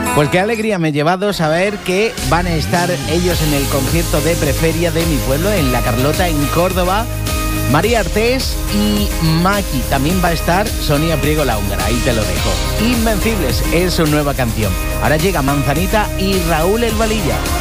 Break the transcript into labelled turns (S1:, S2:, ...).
S1: Pues qué alegría me he llevado saber que van a estar ellos en el concierto de Preferia de mi pueblo, en La Carlota, en Córdoba. María Artés y Maki. También va a estar Sonia Priego la húngara, ahí te lo dejo. Invencibles es su nueva canción. Ahora llega Manzanita y Raúl el Valilla.